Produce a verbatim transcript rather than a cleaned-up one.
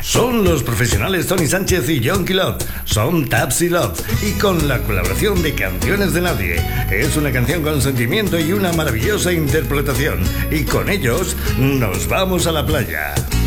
Son los profesionales Tony Sánchez y John Quilot. Son Taps y Love. Y con la colaboración de Canciones de Nadie. Es una canción con sentimiento y una maravillosa interpretación. Y con ellos nos vamos a la playa.